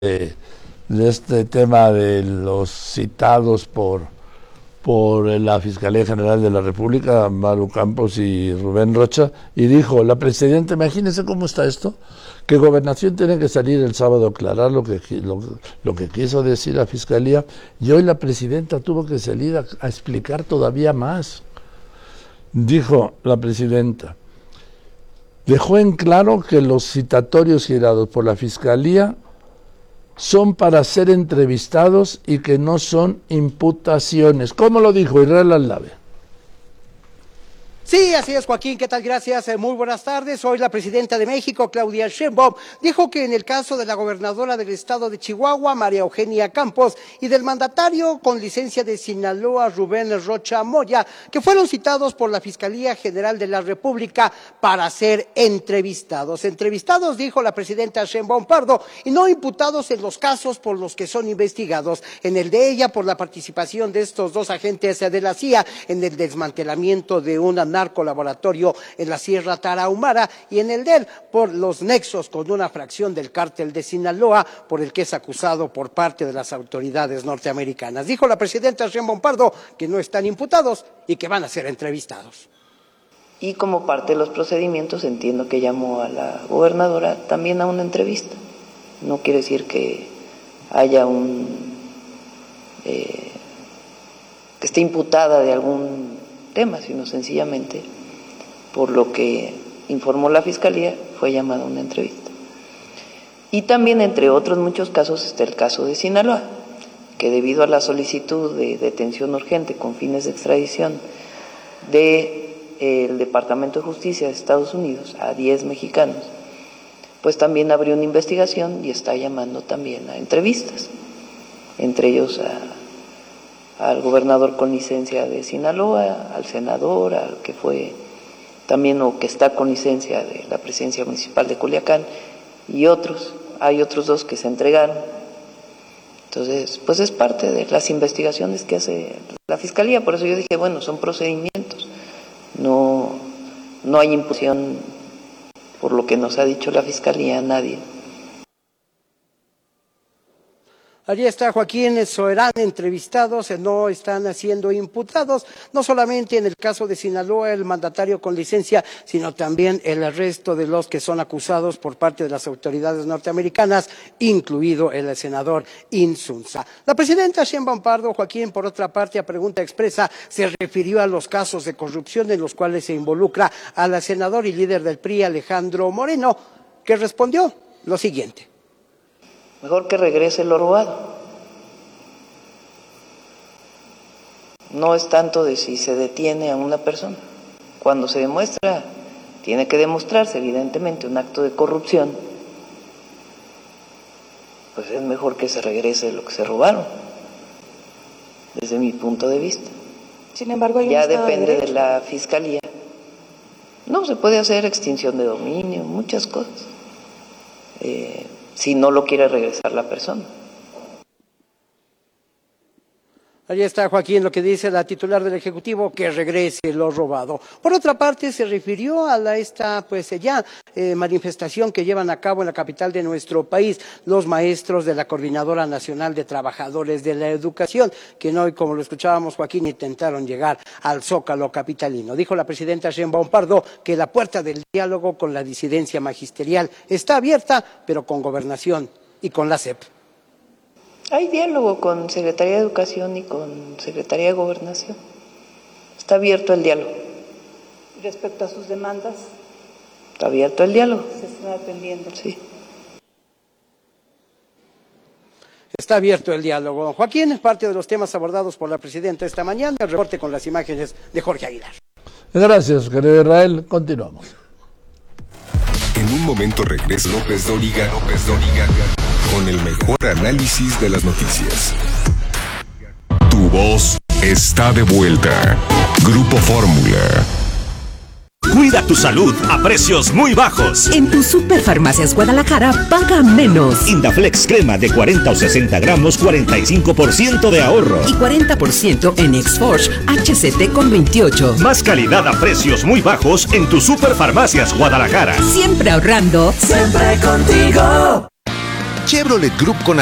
de este tema de los citados por la Fiscalía General de la República, Maru Campos y Rubén Rocha, y dijo, la presidenta, imagínense cómo está esto, que Gobernación tiene que salir el sábado a aclarar lo que quiso decir la Fiscalía, y hoy la presidenta tuvo que salir a explicar todavía más. Dijo la presidenta, dejó en claro que los citatorios girados por la Fiscalía son para ser entrevistados y que no son imputaciones. ¿Cómo lo dijo Israel Aldave? Sí, así es, Joaquín, ¿qué tal? Gracias, muy buenas tardes. Hoy la presidenta de México, Claudia Sheinbaum, dijo que en el caso de la gobernadora del estado de Chihuahua, María Eugenia Campos, y del mandatario con licencia de Sinaloa, Rubén Rocha Moya, que fueron citados por la Fiscalía General de la República para ser entrevistados. Entrevistados, dijo la presidenta Sheinbaum Pardo, y no imputados en los casos por los que son investigados. En el de ella, por la participación de estos dos agentes de la CIA en el desmantelamiento de una narcolaboratorio en la Sierra Tarahumara, y en el de él por los nexos con una fracción del cártel de Sinaloa por el que es acusado por parte de las autoridades norteamericanas. Dijo la presidenta Sheinbaum Pardo que no están imputados y que van a ser entrevistados. Y como parte de los procedimientos entiendo que llamó a la gobernadora también a una entrevista. No quiere decir que haya que esté imputada de algún tema, sino sencillamente, por lo que informó la Fiscalía, fue llamada a una entrevista. Y también, entre otros muchos casos, está el caso de Sinaloa, que debido a la solicitud de detención urgente con fines de extradición del Departamento de Justicia de Estados Unidos a 10 mexicanos, pues también abrió una investigación y está llamando también a entrevistas, entre ellos al gobernador con licencia de Sinaloa, al senador, al que fue también o que está con licencia de la presidencia municipal de Culiacán y otros. Hay otros dos que se entregaron. Entonces, pues es parte de las investigaciones que hace la Fiscalía. Por eso yo dije, bueno, son procedimientos. No hay imposición, por lo que nos ha dicho la Fiscalía, a nadie. Allí está Joaquín Soerán, entrevistados, no están siendo imputados, no solamente en el caso de Sinaloa, el mandatario con licencia, sino también el resto de los que son acusados por parte de las autoridades norteamericanas, incluido el senador Insunza. La presidenta Sheinbaum Pardo, Joaquín, por otra parte, a pregunta expresa, se refirió a los casos de corrupción en los cuales se involucra al senador y líder del PRI, Alejandro Moreno, que respondió lo siguiente. Mejor que regrese lo robado. No es tanto de si se detiene a una persona. Cuando se demuestra, tiene que demostrarse evidentemente un acto de corrupción, pues es mejor que se regrese lo que se robaron, desde mi punto de vista. Sin embargo, ya depende de la Fiscalía. No, se puede hacer extinción de dominio, muchas cosas. Si no lo quiere regresar la persona. Allí está, Joaquín, lo que dice la titular del Ejecutivo, que regrese lo robado. Por otra parte, se refirió a esta manifestación que llevan a cabo en la capital de nuestro país los maestros de la Coordinadora Nacional de Trabajadores de la Educación, que hoy, como lo escuchábamos, Joaquín, intentaron llegar al Zócalo capitalino. Dijo la presidenta Sheinbaum Pardo que la puerta del diálogo con la disidencia magisterial está abierta, pero con Gobernación y con la SEP. Hay diálogo con Secretaría de Educación y con Secretaría de Gobernación. Está abierto el diálogo. Respecto a sus demandas, está abierto el diálogo. Se está atendiendo. Sí. Está abierto el diálogo. Joaquín, parte de los temas abordados por la presidenta esta mañana. El reporte con las imágenes de Jorge Aguilar. Gracias, querido Israel. Continuamos. En un momento regresa López Dóriga con el mejor análisis de las noticias. Tu voz está de vuelta. Grupo Fórmula. Cuida tu salud a precios muy bajos. En tu Superfarmacias Guadalajara, paga menos. Indaflex crema de 40 o 60 gramos, 45% de ahorro. Y 40% en Exforge HCT con 28. Más calidad a precios muy bajos en tu Superfarmacias Guadalajara. Siempre ahorrando. Siempre contigo. Chevrolet Group con